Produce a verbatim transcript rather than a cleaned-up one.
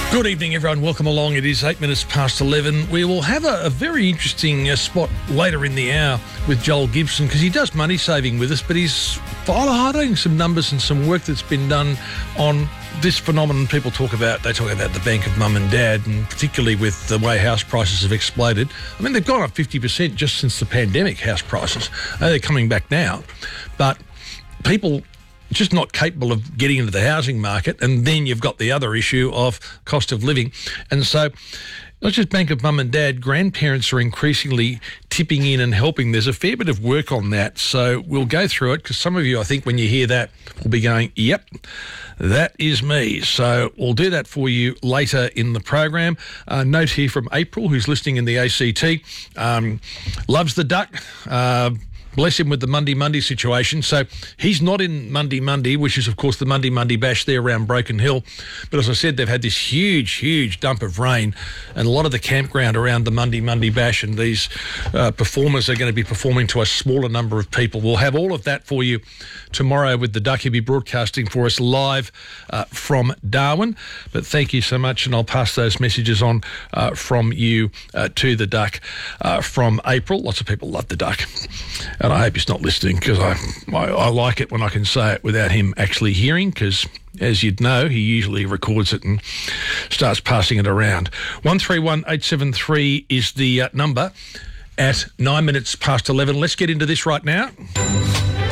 Good evening, everyone. Welcome along. It is eight minutes past eleven. We will have a, a very interesting uh, spot later in the hour with Joel Gibson because he does money saving with us, but he's highlighting some numbers and some work that's been done on this phenomenon people talk about. They talk about the bank of mum and dad, and particularly with the way house prices have exploded. I mean, they've gone up fifty percent just since the pandemic, house prices. Uh, they're coming back now. But people just not capable of getting into the housing market, and then you've got the other issue of cost of living. And so not just bank of mum and dad, grandparents are increasingly tipping in and helping. There's a fair bit of work on that, so we'll go through it because some of you, I think, when you hear that, will be going, yep, that is me. So we'll do that for you later in the program. A note here from April, who's listening in the A C T, um, loves the duck. Uh, Bless him with the Monday Monday situation. So he's not in Monday Monday, which is, of course, the Monday Monday bash there around Broken Hill. But as I said, they've had this huge, huge dump of rain, and a lot of the campground around the Monday Monday bash, and these uh, performers are going to be performing to a smaller number of people. We'll have all of that for you tomorrow with the Duck. He'll be broadcasting for us live uh, from Darwin. But thank you so much, and I'll pass those messages on uh, from you uh, to the Duck uh, from April. Lots of people love the Duck. And I hope he's not listening because I, I I like it when I can say it without him actually hearing, because as you'd know, he usually records it and starts passing it around. one three one eight seven three is the uh, number at nine minutes past eleven. Let's get into this right now.